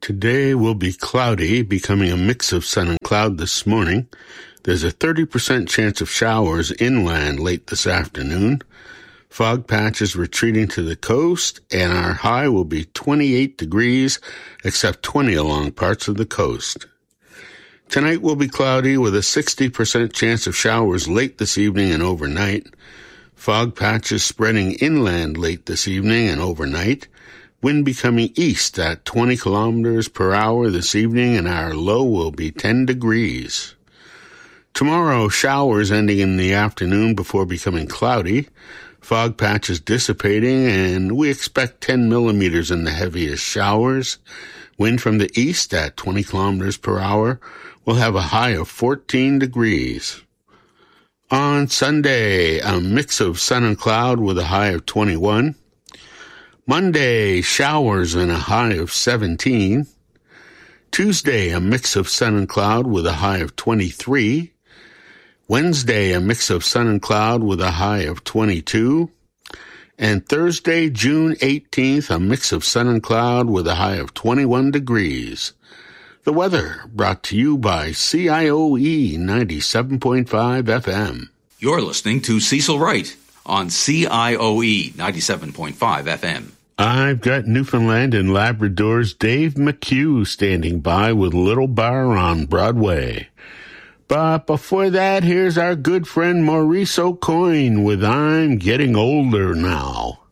Today will be cloudy, becoming a mix of sun and cloud this morning. There's a 30% chance of showers inland late this afternoon. Fog patches retreating to the coast, and our high will be 28 degrees, except 20 along parts of the coast. Tonight will be cloudy with a 60% chance of showers late this evening and overnight. Fog patches spreading inland late this evening and overnight. Wind becoming east at 20 kilometers per hour this evening, and our low will be 10 degrees. Tomorrow, showers ending in the afternoon before becoming cloudy. Fog patches dissipating, and we expect 10 millimeters in the heaviest showers. Wind from the east at 20 kilometers per hour. We'll have a high of 14 degrees. On Sunday, a mix of sun and cloud with a high of 21. Monday, showers and a high of 17. Tuesday, a mix of sun and cloud with a high of 23. Wednesday, a mix of sun and cloud with a high of 22. And Thursday, June 18th, a mix of sun and cloud with a high of 21 degrees. The weather brought to you by CIOE 97.5 FM. You're listening to Cecil Wright on CIOE 97.5 FM. I've got Newfoundland and Labrador's Dave McHugh standing by with Little Bar on Broadway. But before that, here's our good friend Maurice O'Coin with I'm Getting Older Now.